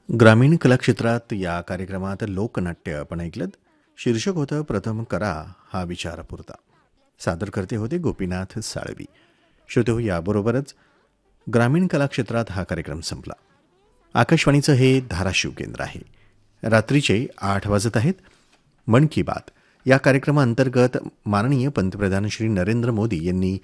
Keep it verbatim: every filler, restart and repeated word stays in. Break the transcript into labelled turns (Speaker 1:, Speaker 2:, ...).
Speaker 1: ग्रामीण कलाक्षेत्रात या कार्यक्रमात लोकनाट्य आपण ऐकलं. शीर्षक होतं प्रथम करा हा विचारपुरता. सादर करते होते गोपीनाथ साळवी. श्रोते हो, याबरोबरच ग्रामीण कलाक्षेत्रात हा कार्यक्रम संपला. आकाशवाणीचं हे धाराशिव केंद्र आहे. रात्रीचे आठ वाजत आहेत. मन की बात या कार्यक्रमाअंतर्गत माननीय पंतप्रधान श्री नरेंद्र मोदी यांनी